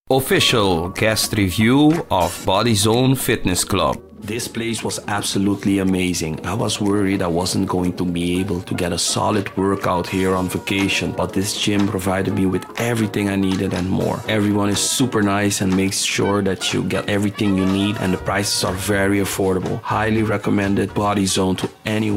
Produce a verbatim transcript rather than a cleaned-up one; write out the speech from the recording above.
Official guest review of Bodyzone Fitness Club. This place was absolutely amazing. I was worried I wasn't going to be able to get a solid workout here on vacation, but this gym provided me with everything I needed and more. Everyone is super nice and makes sure that you get everything you need, and the prices are very affordable. Highly recommended Bodyzone to anyone